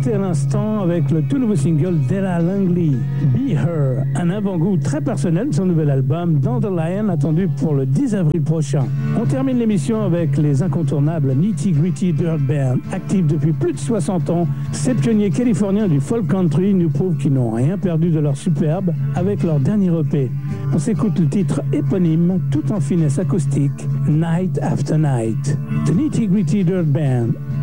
écouté à l'instant avec le tout nouveau single d'Ella Langley, Be Her, un avant-goût très personnel de son nouvel album Dandelion, attendu pour le 10 avril prochain. On termine l'émission avec les incontournables Nitty Gritty Dirt Band, actifs depuis plus de 60 ans. Ces pionniers californiens du folk country nous prouvent qu'ils n'ont rien perdu de leur superbe avec leur dernier EP. On s'écoute le titre éponyme, tout en finesse acoustique, Night After Night. The Nitty Gritty Dirt Band,